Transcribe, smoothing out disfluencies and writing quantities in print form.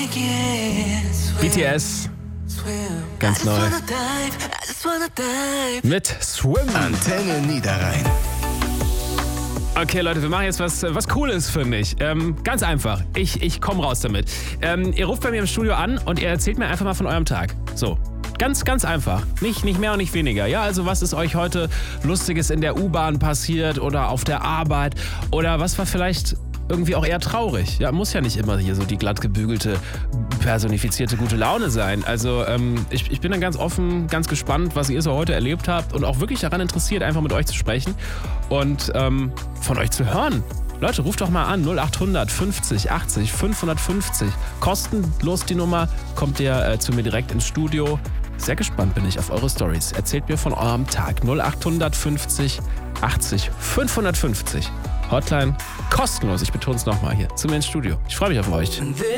BTS, ganz neu. Mit Swim. Antenne Niederrhein. Okay, Leute, wir machen jetzt was Cooles, finde ich. Ganz einfach. Ich komme raus damit. Ihr ruft bei mir im Studio an und ihr erzählt mir einfach mal von eurem Tag. So. Ganz einfach. Nicht mehr und nicht weniger. Ja, also was ist euch heute Lustiges in der U-Bahn passiert oder auf der Arbeit? Oder was war vielleicht irgendwie auch eher traurig? Ja, muss ja nicht immer hier so die glatt gebügelte, personifizierte gute Laune sein. Also ich bin dann ganz offen, ganz gespannt, was ihr so heute erlebt habt und auch wirklich daran interessiert, einfach mit euch zu sprechen und von euch zu hören. Leute, ruft doch mal an, 0800 50 80 550. Kostenlos die Nummer, kommt ihr zu mir direkt ins Studio. Sehr gespannt bin ich auf eure Stories. Erzählt mir von eurem Tag. 0800 50 80 550. Hotline kostenlos, ich betone es nochmal hier, zu mir ins Studio. Ich freue mich auf euch.